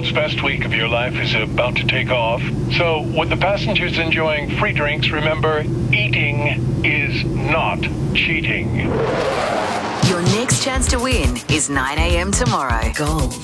world's best week of your life is about to take off. So, with the passengers enjoying free drinks, remember, eating is not cheating. Your next chance to win is 9 a.m. tomorrow. Gold